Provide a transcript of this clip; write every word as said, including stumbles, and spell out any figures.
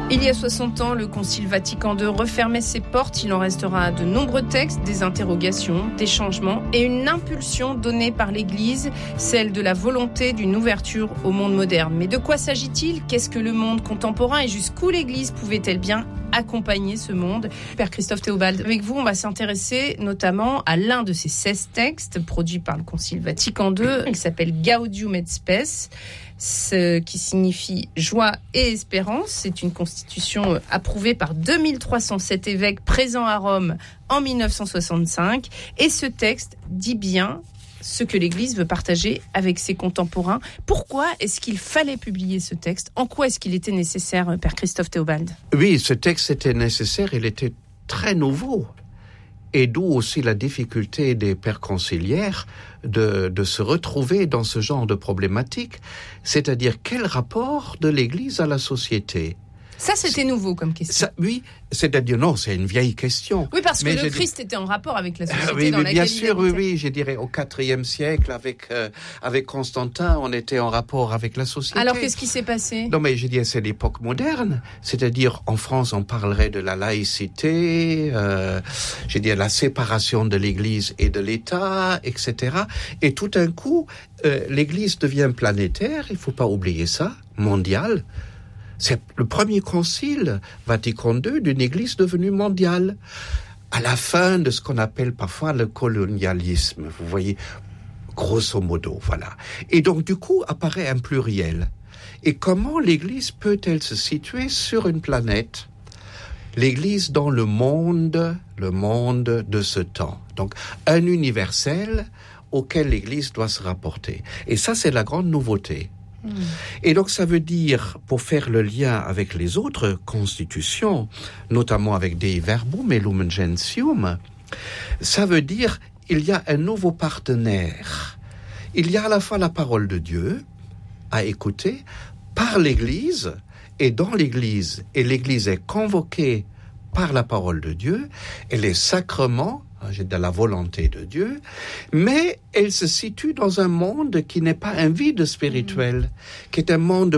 Il y a soixante ans, le Concile Vatican deux refermait ses portes. Il en restera de nombreux textes, des interrogations, des changements et une impulsion donnée par l'Église, celle de la volonté d'une ouverture au monde moderne. Mais de quoi s'agit-il ? Qu'est-ce que le monde contemporain et jusqu'où l'Église pouvait-elle bien accompagner ce monde ? Père Christophe Théobald, avec vous, on va s'intéresser notamment à l'un de ces seize textes produits par le Concile Vatican deux, qui s'appelle Gaudium et Spes, ce qui signifie joie et espérance. C'est une constitution approuvée par deux mille trois cent sept évêques présents à Rome en dix-neuf cent soixante-cinq. Et ce texte dit bien ce que l'Église veut partager avec ses contemporains. Pourquoi est-ce qu'il fallait publier ce texte ? En quoi est-ce qu'il était nécessaire, Père Christophe Théobald ? Oui, ce texte était nécessaire, il était très nouveau. Et d'où aussi la difficulté des pères conciliaires de, de se retrouver dans ce genre de problématique, c'est-à-dire quel rapport de l'Église à la société ? Ça, c'était c'est, nouveau comme question. Ça, oui, c'est-à-dire, non, c'est une vieille question. Oui, parce que mais le Christ dit... était en rapport avec la société euh, oui, dans oui, laquelle bien il sûr, habitait. oui, oui, je dirais au quatrième siècle, avec, euh, avec Constantin, on était en rapport avec la société. Alors, qu'est-ce qui s'est passé ? Non, mais je dirais, c'est l'époque moderne. C'est-à-dire, en France, on parlerait de la laïcité, euh, je dirais, la séparation de l'Église et de l'État, et cetera. Et tout d'un coup, euh, l'Église devient planétaire, il faut pas oublier ça, mondiale. C'est le premier concile Vatican deux d'une Église devenue mondiale, à la fin de ce qu'on appelle parfois le colonialisme, vous voyez, grosso modo, voilà. Et donc, du coup, apparaît un pluriel. Et comment l'Église peut-elle se situer sur une planète ? L'Église dans le monde, le monde de ce temps. Donc, un universel auquel l'Église doit se rapporter. Et ça, c'est la grande nouveauté. Mmh. Et donc ça veut dire, pour faire le lien avec les autres constitutions, notamment avec Dei Verbum et Lumen Gentium, ça veut dire il y a un nouveau partenaire. Il y a à la fois la parole de Dieu à écouter par l'Église et dans l'Église. Et l'Église est convoquée par la parole de Dieu et les sacrements, j'ai de la volonté de Dieu, mais elle se situe dans un monde qui n'est pas un vide spirituel, mmh. qui est un monde